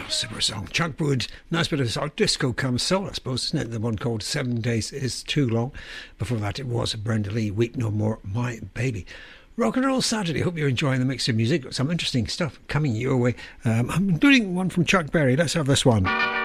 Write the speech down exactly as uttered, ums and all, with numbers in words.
Super song. Chuck Wood, nice bit of sort of disco come soul, I suppose, isn't it? The one called Seven Days Is Too Long. Before that, it was Brenda Lee, Weep No More, My Baby. Rock and Roll Saturday. Hope you're enjoying the mix of music. Got some interesting stuff coming your way, um, including one from Chuck Berry. Let's have this one.